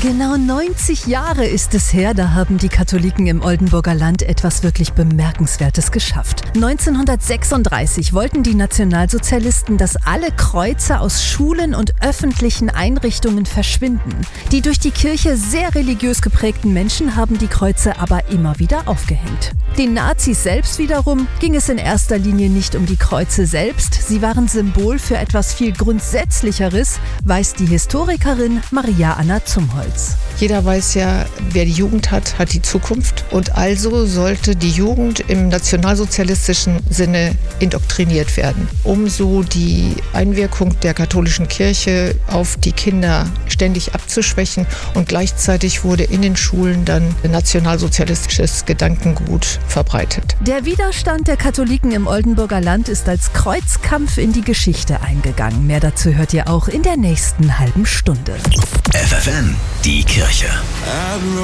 Genau 90 Jahre ist es her, da haben die Katholiken im Oldenburger Land etwas wirklich Bemerkenswertes geschafft. 1936 wollten die Nationalsozialisten, dass alle Kreuze aus Schulen und öffentlichen Einrichtungen verschwinden. Die durch die Kirche sehr religiös geprägten Menschen haben die Kreuze aber immer wieder aufgehängt. Den Nazis selbst wiederum ging es in erster Linie nicht um die Kreuze selbst, sie waren Symbol für etwas viel Grundsätzlicheres, weiß die Historikerin Maria Anna Zumholz. Jeder weiß ja, wer die Jugend hat, hat die Zukunft. Und also sollte die Jugend im nationalsozialistischen Sinne indoktriniert werden, um so die Einwirkung der katholischen Kirche auf die Kinder ständig abzuschwächen. Und gleichzeitig wurde in den Schulen dann nationalsozialistisches Gedankengut verbreitet. Der Widerstand der Katholiken im Oldenburger Land ist als Kreuzkampf in die Geschichte eingegangen. Mehr dazu hört ihr auch in der nächsten halben Stunde. FFN, die Kirche.